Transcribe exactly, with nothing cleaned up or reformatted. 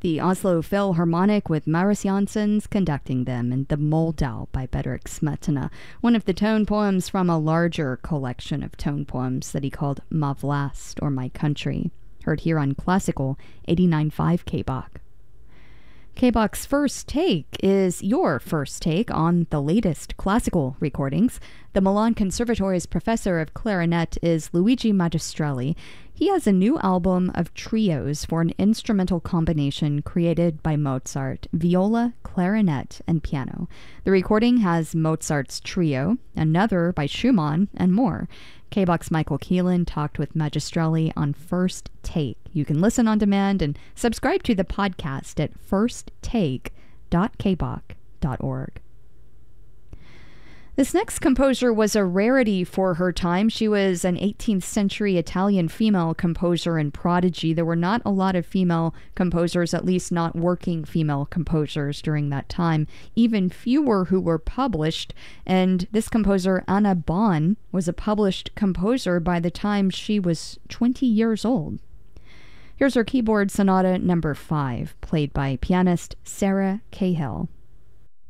the Oslo Philharmonic with Maris Janssens conducting them, and The Moldau by Bedřich Smetana, one of the tone poems from a larger collection of tone poems that he called Ma Vlast, or My Country, heard here on Classical eighty-nine point five K B O C. K B O C's First Take is your first take on the latest classical recordings. The Milan Conservatory's professor of clarinet is Luigi Magistrelli. He has a new album of trios for an instrumental combination created by Mozart, viola, clarinet, and piano. The recording has Mozart's trio, another by Schumann, and more. K B O C's Michael Keelan talked with Magistrelli on First Take. You can listen on demand and subscribe to the podcast at first take dot k b o c dot org. This next composer was a rarity for her time. She was an eighteenth century Italian female composer and prodigy. There were not a lot of female composers, at least not working female composers during that time, even fewer who were published. And this composer, Anna Bonn, was a published composer by the time she was twenty years old. Here's her keyboard sonata number five, played by pianist Sarah Cahill.